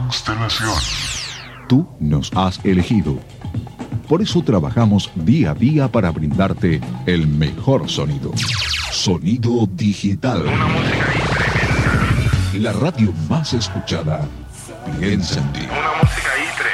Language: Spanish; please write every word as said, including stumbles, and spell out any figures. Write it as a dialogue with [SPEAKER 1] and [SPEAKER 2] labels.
[SPEAKER 1] constelación.
[SPEAKER 2] Tú nos has elegido. Por eso trabajamos día a día para brindarte el mejor sonido. Sonido digital.
[SPEAKER 1] Una música ahí tremenda.
[SPEAKER 2] La radio más escuchada. Piensa en ti.
[SPEAKER 1] Una música ahí tremenda.